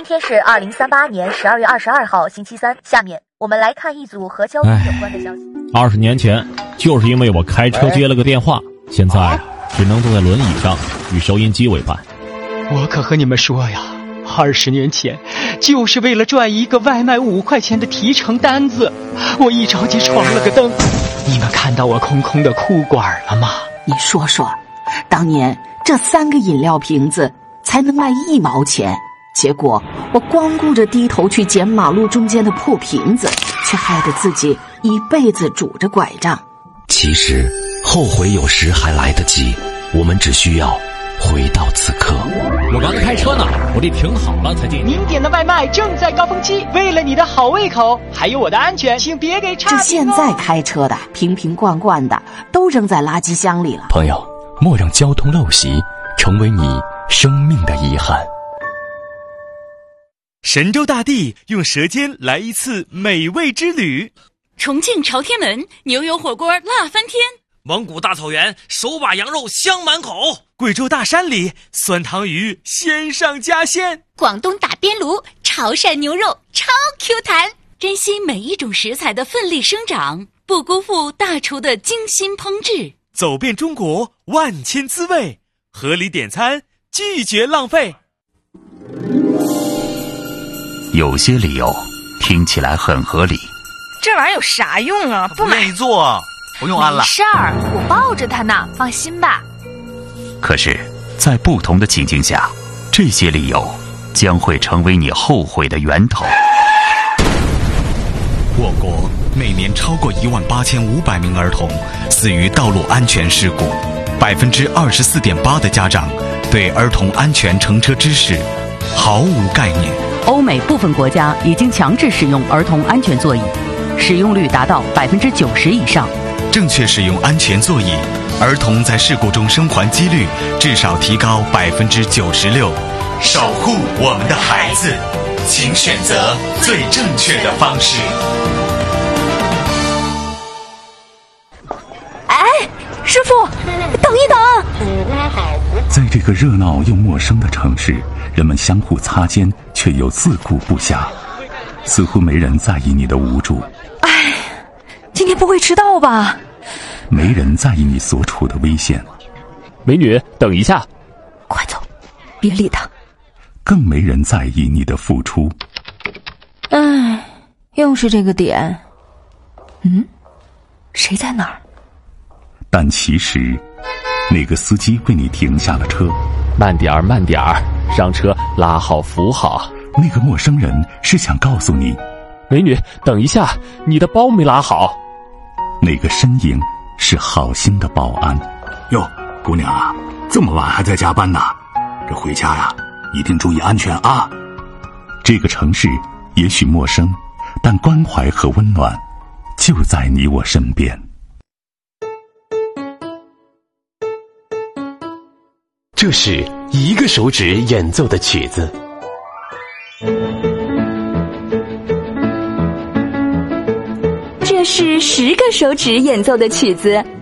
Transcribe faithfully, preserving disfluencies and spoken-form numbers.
今天是二零三八年十二月二十二号星期三，下面我们来看一组和交通有关的消息。 二十年前，就是因为我开车接了个电话，现在只能坐在轮椅上与收音机为伴。 我可和你们说呀，二十年前就是为了赚一个外卖五块钱的提成单子，我一着急闯了个灯。你们看到我空空的裤管了吗？ 你说说，当年这三个饮料瓶子才能卖一毛钱，结果我光顾着低头去捡马路中间的破瓶子，却害得自己一辈子拄着拐杖。 其实后悔有时还来得及，我们只需要回到此刻。 我刚开车呢，我得停好了才进。 您点的外卖正在高峰期，为了你的好胃口还有我的安全，请别给差评哦。 这现在开车的瓶瓶罐罐的都扔在垃圾箱里了。 朋友，莫让交通陋习成为你生命的遗憾。 神州大地用舌尖来一次美味之旅， 重庆朝天门牛油火锅辣翻天， 蒙古大草原手把羊肉香满口， 贵州大山里酸汤鱼鲜上加鲜， 广东打边炉潮汕牛肉超 Q 弹。珍惜每一种食材的奋力生长，不辜负大厨的精心烹制。 走遍中国万千滋味，合理点餐，拒绝浪费。 有些理由听起来很合理， 这玩意儿有啥用啊？不愿意做，不用安了。 没事儿，我抱着它呢，放心吧。 可是，在不同的情境下，这些理由将会成为你后悔的源头。 我国每年超过一万八千五百名儿童死于道路安全事故，百分之二十四点八的家长对儿童安全乘车知识毫无概念。 欧美部分国家已经强制使用儿童安全座椅，使用率达到百分之九十以上。 正确使用安全座椅，儿童在事故中生还几率至少提高百分之九十六。守护我们的孩子，请选择最正确的方式。 哎，师傅，等一等！ 在这个热闹又陌生的城市，人们相互擦肩，却又自顾不暇，似乎没人在意你的无助。 哎，今天不会迟到吧？ 没人在意你所处的危险。 美女，等一下！ 快走，别理他。 更没人在意你的付出。 唉，又是这个点。嗯，谁在哪儿？ 但其实，那个司机为你停下了车。 慢点儿，慢点儿，上车拉好扶好。 那个陌生人是想告诉你， 美女，等一下，你的包没拉好。 那个身影是好心的保安。 哟，姑娘啊，这么晚还在加班呢？这回家呀，一定注意安全啊！ 这个城市也许陌生，但关怀和温暖就在你我身边。 这是一个手指演奏的曲子。 这是十个手指演奏的曲子。